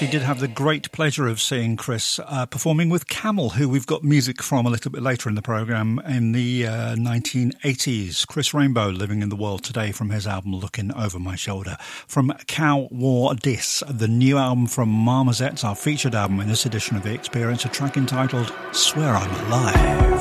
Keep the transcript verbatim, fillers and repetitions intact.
actually did have the great pleasure of seeing Chris uh, performing with Camel, who we've got music from a little bit later in the programme, in the uh, nineteen eighties. Chris Rainbow, Living in the World Today, from his album Looking Over My Shoulder. From Cow War Dis, the new album from Marmozets, our featured album in this edition of The Experience, a track entitled Swear I'm Alive.